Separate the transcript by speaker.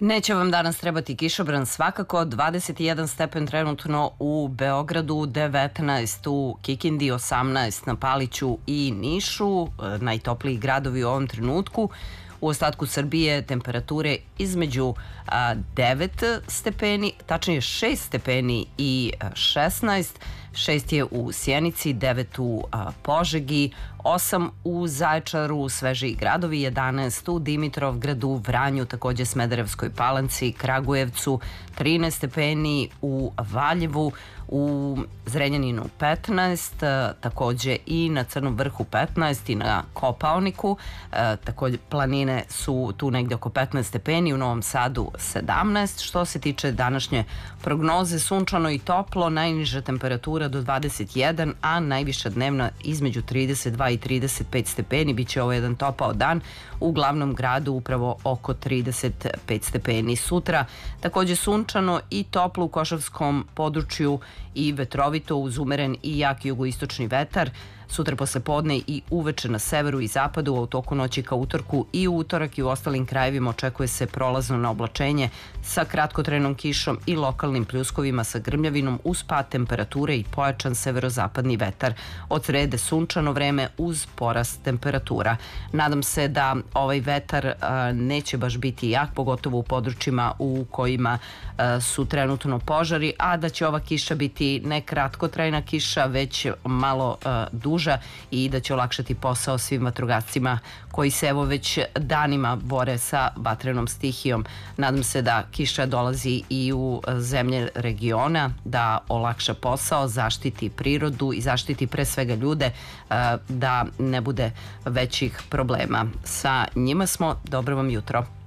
Speaker 1: Neće vam danas trebati kišobran svakako, 21 stepen trenutno u Beogradu, 19 u Kikindi, 18 na Paliću i Nišu, najtopliji gradovi u ovom trenutku. U ostatku Srbije temperature između 9 stepeni, tačnije 6 stepeni i 16. 6 je u Sjenici, 9 u Požegi, 8 u Zaječaru, svežiji gradovi, 11 u Dimitrovgradu, Vranju, takođe Smederevskoj Palanci, Kragujevcu, 13 stepeni u Valjevu, u Zrenjaninu 15, takođe i na Crnom vrhu 15 i na Kopaoniku, takođe planine su tu negde oko 15 stepeni, u Novom Sadu 17. Što se tiče današnje prognoze, sunčano i toplo, najniža temperatura do 21, a najviša dnevna između 32 i 35 stepeni, biće ovo jedan topao dan, u glavnom gradu upravo oko 35 stepeni. Sutra takođe sunčano i toplo u Košavskom području i vetrovito uz umeren i jak jugoistočni vetar. Sutra posle podne i uveče na severu i zapadu, a u toku noći ka utorku i u utorak i u ostalim krajevima očekuje se prolazno na oblačenje sa kratkotrajnom kišom i lokalnim pljuskovima sa grmljavinom uz pad temperature i pojačan severozapadni vetar. Od srede sunčano vreme uz porast temperatura. Nadam se da ovaj vetar neće baš biti jak, pogotovo u područjima u kojima su trenutno požari, a da će ova kiša biti ne kratkotrajna kiša, već malo duža i da će olakšati posao svim vatrogascima koji se evo već danima bore sa vatrenom stihijom. Nadam se da kiša dolazi i u zemlje regiona, da olakša posao, zaštiti prirodu i zaštiti pre svega ljude, da ne bude većih problema. Sa njima smo, dobro vam jutro.